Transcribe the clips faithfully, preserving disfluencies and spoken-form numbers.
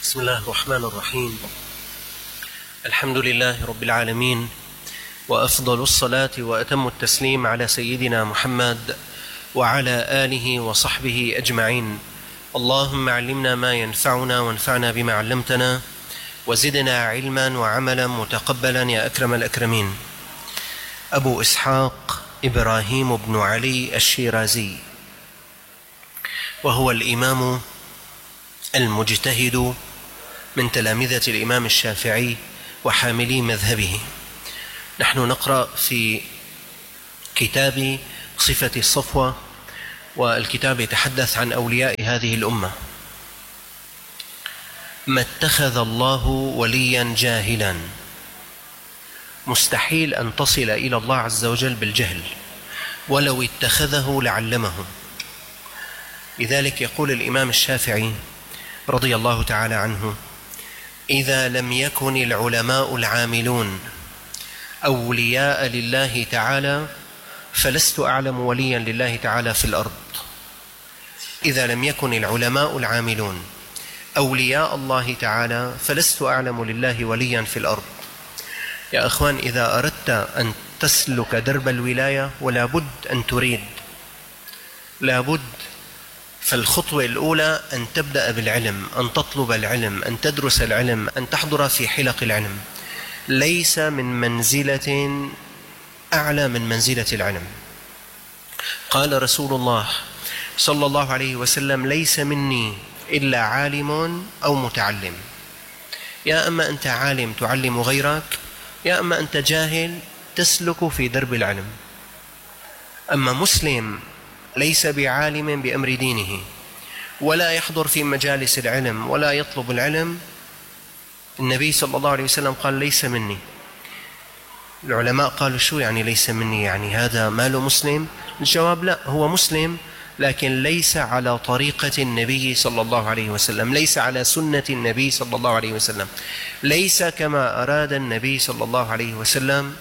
بسم الله الرحمن الرحيم. الحمد لله رب العالمين، وأفضل الصلاة وأتم التسليم على سيدنا محمد وعلى آله وصحبه أجمعين. اللهم علمنا ما ينفعنا وانفعنا بما علمتنا، وزدنا علما وعملا متقبلا يا أكرم الأكرمين. أبو إسحاق إبراهيم بن علي الشيرازي، وهو الإمام المجتهد من تلامذة الإمام الشافعي وحاملي مذهبه. نحن نقرأ في كتاب صفة الصفوة، والكتاب يتحدث عن أولياء هذه الأمة. ما اتخذ الله وليا جاهلا، مستحيل أن تصل إلى الله عز وجل بالجهل، ولو اتخذه لعلمه. لذلك يقول الإمام الشافعي رضي الله تعالى عنه: إذا لم يكن العلماء العاملون أولياء لله تعالى فلست أعلم وليا لله تعالى في الأرض. إذا لم يكن العلماء العاملون أولياء الله تعالى فلست أعلم لله وليا في الأرض. يا أخوان، إذا أردت أن تسلك درب الولاية ولا بد أن تريد، لا بد. فالخطوة الأولى أن تبدأ بالعلم، أن تطلب العلم، أن تدرس العلم، أن تحضر في حلق العلم. ليس من منزلة أعلى من منزلة العلم. قال رسول الله صلى الله عليه وسلم: ليس مني إلا عالم أو متعلم. يا أما أنت عالم تعلم غيرك، يا أما أنت جاهل تسلك في درب العلم. أما مسلم ليس بعالم بأمر دينه، ولا يحضر في مجالس العلم، ولا يطلب العلم، النبي صلى الله عليه وسلم قال: ليس مني. العلماء قالوا: شو يعني ليس مني؟ يعني هذا ماله مسلم؟ الجواب: لا، هو مسلم لكن ليس على طريقة النبي صلى الله عليه وسلم، ليس على سنة النبي صلى الله عليه وسلم، ليس كما أراد النبي صلى الله عليه وسلم.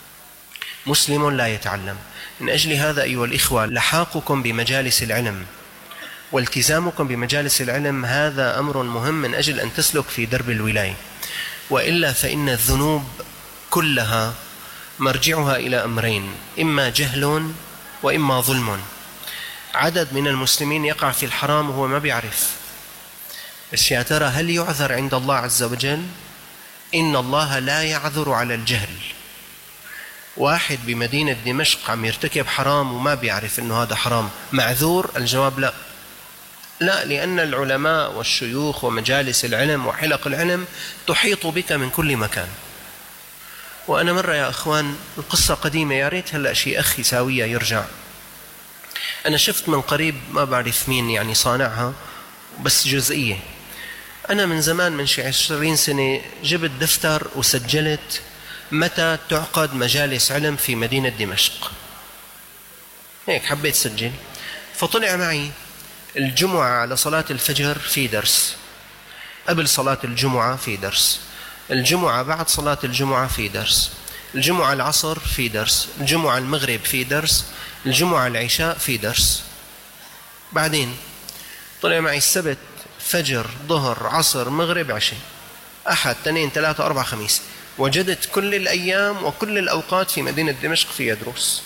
مسلم لا يتعلم. من أجل هذا أيها الإخوة، لحاقكم بمجالس العلم والتزامكم بمجالس العلم هذا أمر مهم من أجل أن تسلك في درب الولاية، وإلا فإن الذنوب كلها مرجعها إلى أمرين: إما جهل وإما ظلم. عدد من المسلمين يقع في الحرام وهو ما بيعرف. بس يا ترى هل يعذر عند الله عز وجل؟ إن الله لا يعذر على الجهل. واحد بمدينة دمشق عم يرتكب حرام وما بيعرف إنه هذا حرام، معذور؟ الجواب: لا. لا، لأن العلماء والشيوخ ومجالس العلم وحلق العلم تحيط بك من كل مكان. وأنا مرة يا أخوان، القصة قديمة، يا ريت هلأ شي أخي ساوية يرجع. أنا شفت من قريب، ما بعرف مين يعني صانعها، بس جزئية. أنا من زمان، من شي عشرين سنة، جبت دفتر وسجلت متى تعقد مجالس علم في مدينة دمشق. هيك حبيت سجل، فطلع معي الجمعة على صلاة الفجر في درس، قبل صلاة الجمعة في درس، الجمعة بعد صلاة الجمعة في درس، الجمعة العصر في درس، الجمعة المغرب في درس، الجمعة العشاء في درس. بعدين طلع معي السبت فجر ظهر عصر مغرب عشاء، أحد اثنين ثلاثة أربعة خميس. وجدت كل الأيام وكل الأوقات في مدينة دمشق فيها دروس.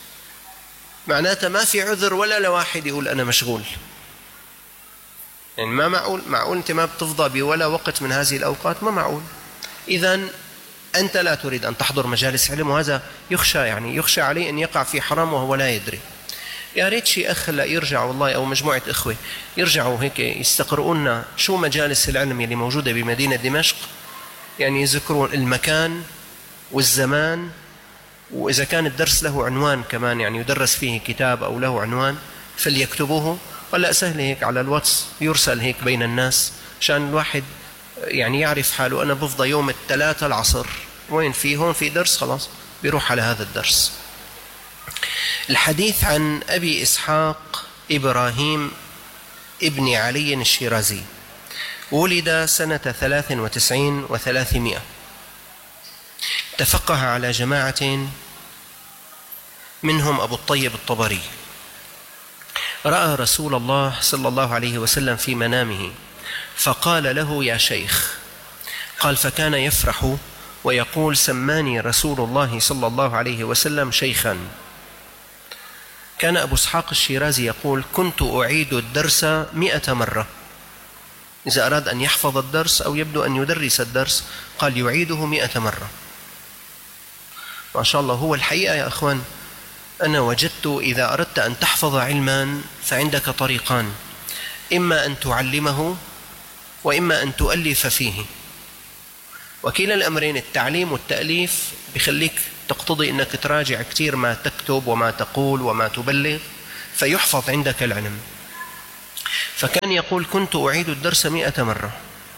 معناته ما في عذر ولا لواحد يقول أنا مشغول. يعني ما معقول معقول أنت ما بتفضى بولا وقت من هذه الأوقات، ما معقول. إذن أنت لا تريد أن تحضر مجالس علم، وهذا يخشى يعني يخشى عليه أن يقع في حرام وهو لا يدري. يا ريت شي أخ لا يرجع والله، أو مجموعة إخوة يرجعوا هيك يستقرؤون شو مجالس العلم اللي موجودة بمدينة دمشق، يعني يذكرون المكان والزمان، وإذا كان الدرس له عنوان كمان، يعني يدرس فيه كتاب أو له عنوان، فليكتبوه. ولا سهل هيك على الواتس يرسل هيك بين الناس، عشان الواحد يعني يعرف حاله. أنا بفضى يوم الثلاثة العصر، وين في هون في درس، خلاص بيروح على هذا الدرس. الحديث عن أبي إسحاق إبراهيم ابن علي الشيرازي، ولد سنة ثلاث وتسعين وثلاثمائة. تفقه على جماعة منهم أبو الطيب الطبري. رأى رسول الله صلى الله عليه وسلم في منامه فقال له: يا شيخ. قال: فكان يفرح ويقول: سماني رسول الله صلى الله عليه وسلم شيخا. كان أبو إسحاق الشيرازي يقول: كنت أعيد الدرس مئة مرة. إذا أراد أن يحفظ الدرس أو يبدو أن يدرس الدرس قال يعيده مئة مرة. ما شاء الله. هو الحقيقة يا أخوان، أنا وجدت إذا أردت أن تحفظ علما فعندك طريقان: إما أن تعلمه وإما أن تؤلف فيه. وكلا الأمرين، التعليم والتأليف، بيخليك تقتضي أنك تراجع كثير ما تكتب وما تقول وما تبلغ فيحفظ عندك العلم. فكان يقول: كنت أعيد الدرس مئة مرة،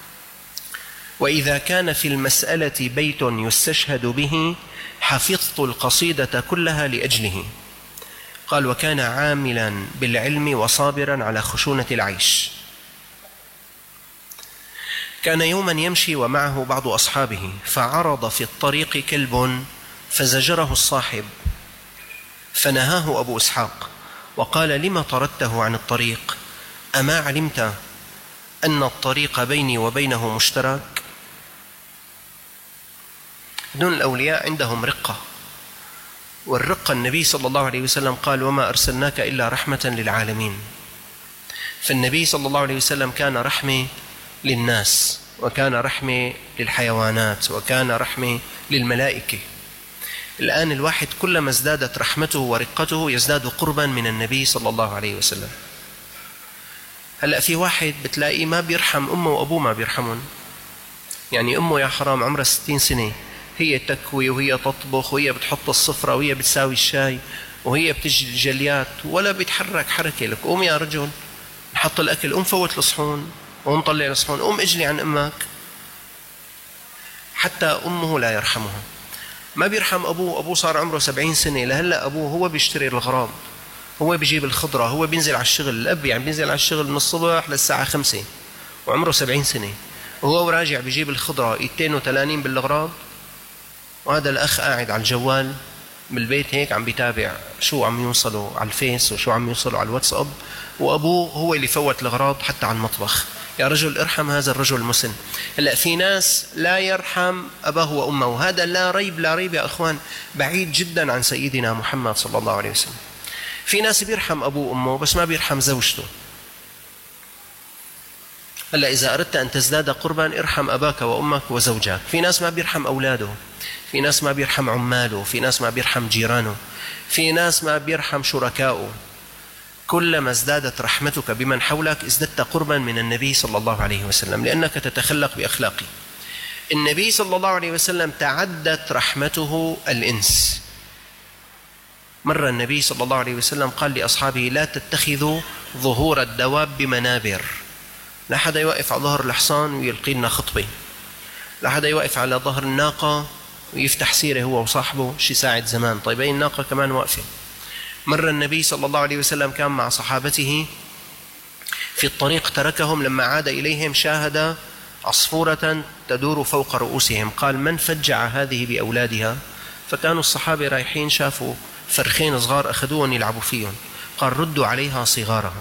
وإذا كان في المسألة بيت يستشهد به حفظت القصيدة كلها لأجله. قال: وكان عاملا بالعلم وصابرا على خشونة العيش. كان يوما يمشي ومعه بعض أصحابه، فعرض في الطريق كلب فزجره الصاحب، فنهاه أبو إسحاق وقال: لما طردته عن الطريق؟ أما علمت أن الطريق بيني وبينه مشترك؟ دون الأولياء عندهم رقة، والرقة النبي صلى الله عليه وسلم قال: وما أرسلناك إلا رحمة للعالمين. فالنبي صلى الله عليه وسلم كان رحمة للناس، وكان رحمة للحيوانات، وكان رحمة للملائكة. الآن الواحد كلما ازدادت رحمته ورقته يزداد قربا من النبي صلى الله عليه وسلم. هلأ في واحد بتلاقيه ما بيرحم أمه وأبوه ما بيرحمون. يعني أمه يا حرام عمرها ستين سنة، هي تكوي وهي تطبخ وهي بتحط الصفرة وهي بتساوي الشاي وهي بتجي الجليات، ولا بيتحرك حركة. لك قوم يا رجل نحط الأكل، قوم فوت الصحون، قوم طلع الصحون، قوم اجلي عن أمك. حتى أمه لا يرحمها، ما بيرحم أبوه. أبوه صار عمره سبعين سنة لهلأ، أبوه هو بيشتري الغراض، هو بيجيب الخضرة، هو بينزل على الشغل. الأب يعني بينزل على الشغل من الصبح للساعة خمسة وعمره سبعين سنة، وهو راجع بيجيب الخضرة ايتين وتلانين بالغراض، وهذا الأخ قاعد على الجوال بالبيت هيك عم بيتابع شو عم يوصلوا على الفيس وشو عم يوصلوا على الواتساب، وأبوه هو اللي فوت الغراض حتى على المطبخ. يا رجل ارحم هذا الرجل المسن. هلا في ناس لا يرحم أباه وأمه، وهذا لا ريب لا ريب يا أخوان بعيد جدا عن سيدنا محمد صلى الله عليه وسلم. في ناس بيرحم أبوه وأمه بس ما بيرحم زوجته. هلا إذا أردت أن تزداد قربا ارحم أباك وأمك وزوجك. في ناس ما بيرحم أولاده، في ناس ما بيرحم عماله، في ناس ما بيرحم جيرانه، في ناس ما بيرحم شركائه. كلما ازدادت رحمتك بمن حولك ازددت قربا من النبي صلى الله عليه وسلم، لأنك تتخلق بأخلاقه. النبي صلى الله عليه وسلم تعدت رحمته الإنس. مر النبي صلى الله عليه وسلم قال لأصحابه: لا تتخذوا ظهور الدواب بمنابر. لا حدا يوقف على ظهر الحصان ويلقي لنا خطبة، لا حدا يوقف على ظهر الناقة ويفتح سيرة هو وصاحبه شي ساعة زمان. طيب هي الناقة كمان واقفة. مر النبي صلى الله عليه وسلم كان مع صحابته في الطريق، تركهم، لما عاد إليهم شاهد عصفورة تدور فوق رؤوسهم. قال: من فجع هذه بأولادها؟ فكانوا الصحابة رايحين شافوا فرخين صغار أخذوهم يلعبوا فيهم. قال: ردوا عليها صغارها.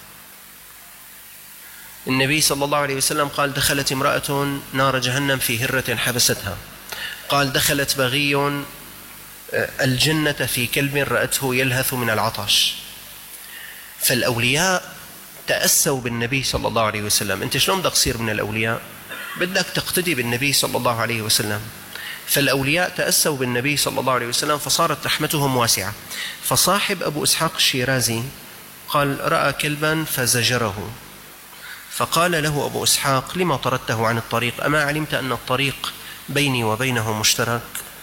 النبي صلى الله عليه وسلم قال: دخلت امرأة نار جهنم في هرة حبستها. قال: دخلت بغي الجنة في كلب رأته يلهث من العطش. فالأولياء تأسوا بالنبي صلى الله عليه وسلم. أنت شلون بدك تصير من الأولياء؟ بدك تقتدي بالنبي صلى الله عليه وسلم. فالأولياء تأسوا بالنبي صلى الله عليه وسلم فصارت رحمتهم واسعة. فصاحب أبو إسحاق الشيرازي قال: رأى كلبا فزجره، فقال له أبو إسحاق: لما طردته عن الطريق؟ أما علمت أن الطريق بيني وبينه مشترك؟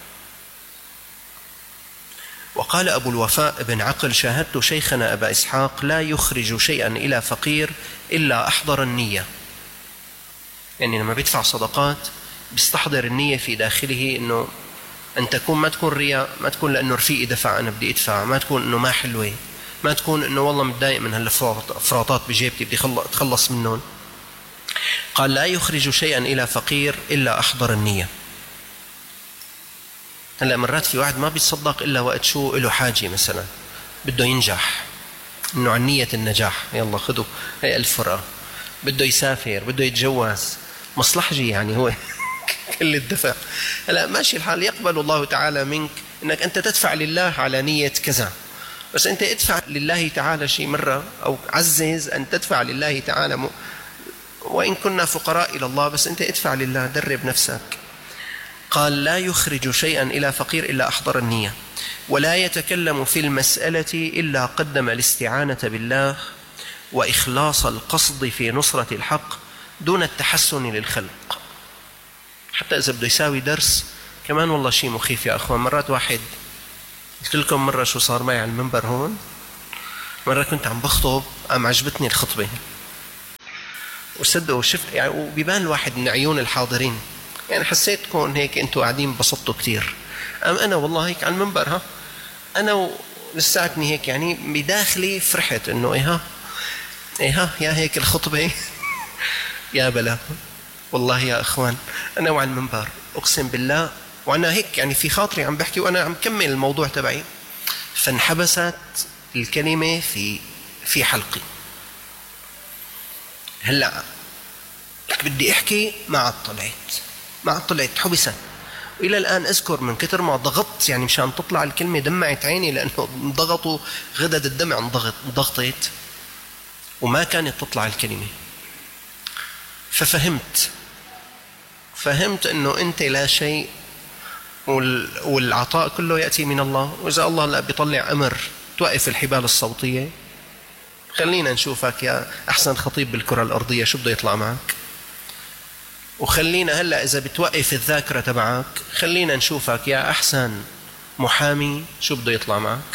وقال أبو الوفاء بن عقل: شاهدت شيخنا أبا إسحاق لا يخرج شيئا إلى فقير إلا أحضر النية. يعني لما بيدفع صدقات بيستحضر النية في داخله، إنه أن تكون ما تكون رياء، ما تكون لأنه رفيقي دفع أنا بدي أدفع، ما تكون إنه ما حلوة، ما تكون إنه والله متضايق من هالفراطات بجيبتي بدي أتخلص منهم. قال: لا يخرج شيئا إلى فقير إلا أحضر النية. هلا مرات في واحد ما بيتصدق إلا وقت شو له حاجة، مثلا بده ينجح، إنه عن نية النجاح، يلا خذوا هي ألف فرقة. بده يسافر، بده يتجوز، مصلحجي يعني هو كل الدفع. هلا ماشي الحال، يقبل الله تعالى منك انك انت تدفع لله على نية كذا، بس انت ادفع لله تعالى شيء مرة، او عزز ان تدفع لله تعالى م... وان كنا فقراء الى الله، بس انت ادفع لله، درب نفسك. قال لا يخرج شيئا الى فقير الا احضر النية، ولا يتكلم في المسألة الا قدم الاستعانة بالله واخلاص القصد في نصرة الحق دون التحسن للخلق. حتى اذا بده يساوي درس كمان والله شيء مخيف يا اخوان. مرات واحد، قلت لكم مرة شو صار معي على المنبر هون، مرة كنت عم بخطب، قام عجبتني الخطبة وصدقوا شفت يعني، وبيبان الواحد من عيون الحاضرين، يعني حسيتكم هيك انتم قاعدين بسطتوا كتير. قام انا والله هيك على المنبر ها، انا لساتني هيك يعني بداخلي فرحت انه ايه ها ايه ها يا هيك الخطبة يا بلا والله يا اخوان. انا وعلى المنبر اقسم بالله، وانا هيك يعني في خاطري عم بحكي وانا عم كمل الموضوع تبعي، فانحبست الكلمة في في حلقي. هلا لك بدي احكي ما عاد طلعت، ما عاد طلعت، حبست. والى الان اذكر من كثر ما ضغطت يعني مشان تطلع الكلمة دمعت عيني، لانه انضغطوا غدد الدمع، انضغط انضغطت وما كانت تطلع الكلمة. ففهمت فهمت انه انت لا شيء، والعطاء كله يأتي من الله. وإذا الله لا بيطلع أمر توقف الحبال الصوتية، خلينا نشوفك يا أحسن خطيب بالكرة الأرضية شو بده يطلع معك، وخلينا هلأ إذا بتوقف الذاكرة تبعك خلينا نشوفك يا أحسن محامي شو بده يطلع معك.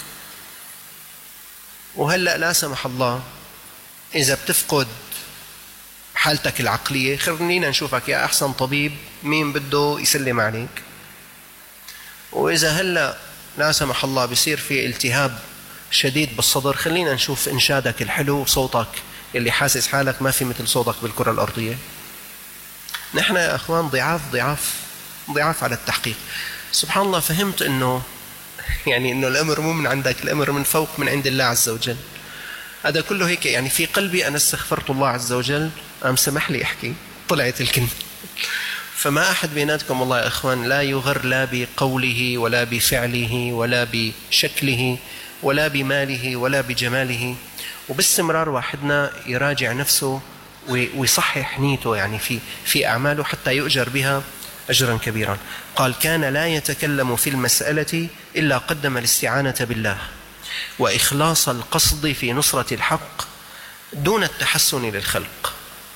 وهلأ لا سمح الله إذا بتفقد حالتك العقلية خلينا نشوفك يا أحسن طبيب مين بده يسلم عليك. وإذا هلأ لا سمح الله بيصير في التهاب شديد بالصدر خلينا نشوف إنشادك الحلو وصوتك اللي حاسس حالك ما في مثل صوتك بالكرة الأرضية. نحن يا أخوان ضعاف ضعاف ضعاف على التحقيق. سبحان الله فهمت إنه يعني إنه الأمر مو من عندك، الأمر من فوق من عند الله عز وجل. هذا كله هيك يعني في قلبي أنا استغفرت الله عز وجل، قام سمح لي أحكي، طلعت الكلمة. فما أحد بيناتكم والله يا أخوان لا يغر لا بقوله ولا بفعله ولا بشكله ولا بماله ولا بجماله، وباستمرار واحدنا يراجع نفسه ويصحح نيته يعني في في أعماله حتى يؤجر بها أجرا كبيرا. قال كان لا يتكلم في المسألة إلا قدم الاستعانة بالله وإخلاص القصد في نصرة الحق دون التحسن للخلق.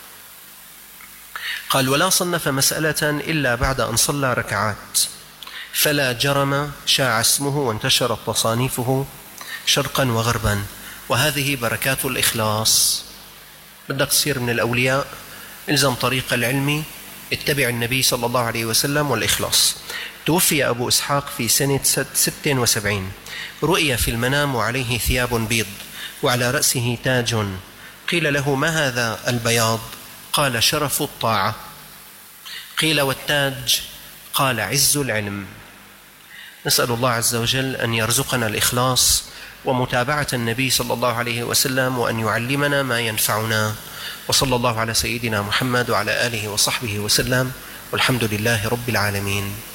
قال ولا صنف مسألة إلا بعد أن صلى ركعات، فلا جرم شاع اسمه وانتشرت تصانيفه شرقا وغربا، وهذه بركات الإخلاص. بدك تصير من الأولياء إلزم طريق العلم، اتبع النبي صلى الله عليه وسلم والإخلاص. توفي أبو إسحاق في سنة ست وسبعين، رؤي في المنام وعليه ثياب بيض وعلى رأسه تاج، قيل له ما هذا البياض؟ قال شرف الطاعة. قيل والتاج؟ قال عز العلم. نسأل الله عز وجل أن يرزقنا الإخلاص ومتابعة النبي صلى الله عليه وسلم، وأن يعلمنا ما ينفعنا. وصلى الله على سيدنا محمد وعلى آله وصحبه وسلم، والحمد لله رب العالمين.